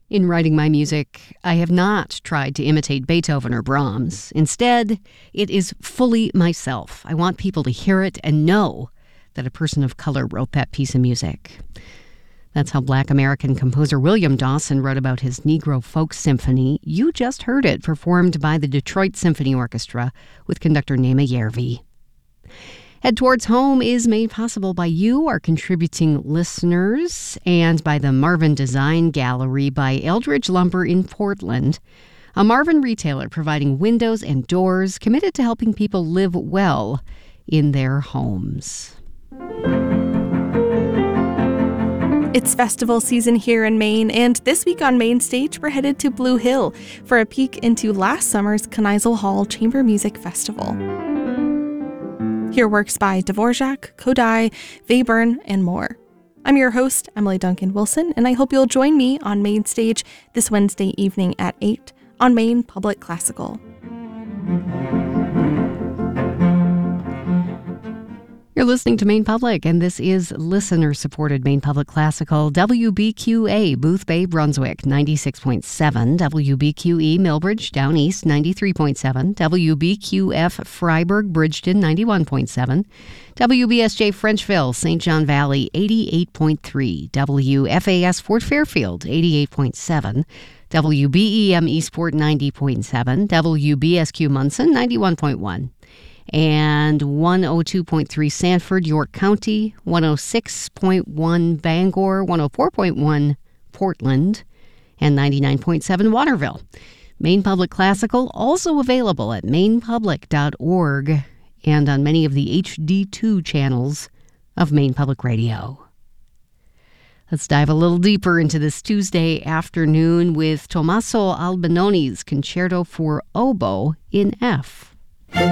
In writing my music, I have not tried to imitate Beethoven or Brahms. Instead, it is fully myself. I want people to hear it and know that a person of color wrote that piece of music. That's how Black American composer William Dawson wrote about his Negro Folk Symphony. You just heard it performed by the Detroit Symphony Orchestra with conductor Nema Yervi. Head Towards Home is made possible by you, our contributing listeners, and by the Marvin Design Gallery by Eldridge Lumber in Portland, a Marvin retailer providing windows and doors committed to helping people live well in their homes. It's festival season here in Maine, and this week on Main Stage, we're headed to Blue Hill for a peek into last summer's Kneisel Hall Chamber Music Festival. Hear works by Dvorak, Kodály, Webern, and more. I'm your host, Emily Duncan Wilson, and I hope you'll join me on Main Stage this Wednesday evening at 8 on Maine Public Classical. You're listening to Maine Public, and this is listener-supported Maine Public Classical, WBQA, Booth Bay, Brunswick, 96.7, WBQE, Millbridge, Down East, 93.7, WBQF, Freiburg, Bridgeton, 91.7, WBSJ, Frenchville, St. John Valley, 88.3, WFAS, Fort Fairfield, 88.7, WBEM, Eastport, 90.7, WBSQ, Munson, 91.1. And 102.3 Sanford, York County, 106.1 Bangor, 104.1 Portland, and 99.7 Waterville. Maine Public Classical also available at mainepublic.org and on many of the HD2 channels of Maine Public Radio. Let's dive a little deeper into this Tuesday afternoon with Tommaso Albinoni's Concerto for Oboe in F.